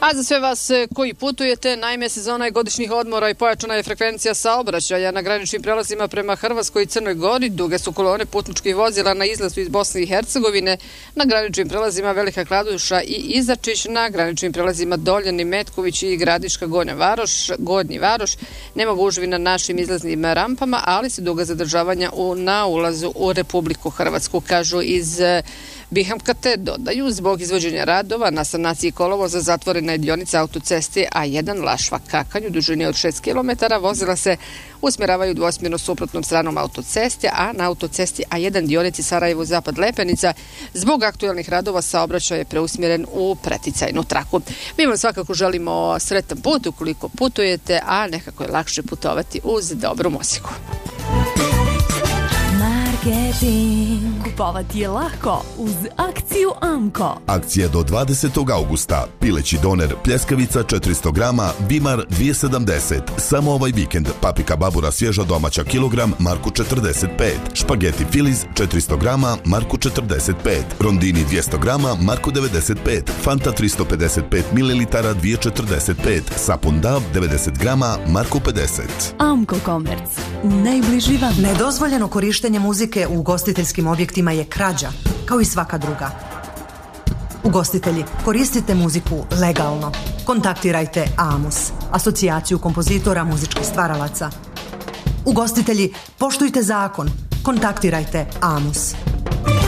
A za sve vas koji putujete, naime sezona je godišnjih odmora i pojačana je frekvencija saobraćaja na graničnim prelazima prema Hrvatskoj i Crnoj Gori. Duge su kolone putničkih vozila na izlazu iz Bosne i Hercegovine, na graničnim prelazima Velika Kladuša i Izačić, na graničnim prelazima Doljani, Metković i Gradiška Gornji Varoš. Nema gužvi na našim izlaznim rampama, ali se duga zadržavanja na ulazu u Republiku Hrvatsku, kažu iz BiH. Dodaju, zbog izvođenja radova na sanaciji kolovoza zatvorena je dionica autoceste A1 Lašva-Kakanj u dužini od 6 km. Vozila se usmjeravaju dvosmjerno suprotnom stranom autoceste, a na autocesti A1 dionici Sarajevo-Zapad Lepenica zbog aktualnih radova saobraćaj je preusmjeren u preticajnu traku. Mi vam svakako želimo sretan put ukoliko putujete, a nekako je lakše putovati uz dobru muziku. Kupovati je lako uz akciju Amko. Akcija do 20. augusta. Pileći doner pljeskavica 400 grama, Bimar 2,70. Samo ovaj vikend. Papika babura svježa domaća kilogram, marku 45. Špageti filiz 400 grama, marku 45. Rondini 200 grama, marku 95. Fanta 355 ml 2,45. Sapun Dav 90 grama, marku 50. Amko Komerc. Najbliži vam. Nedozvoljeno korištenje muzike u ugostiteljskim objektima je krađa, kao i svaka druga. Ugostitelji, koristite muziku legalno. Kontaktirajte AMUS, asocijaciju kompozitora muzičkih stvaralaca. Ugostitelji, poštujte zakon. Kontaktirajte AMUS.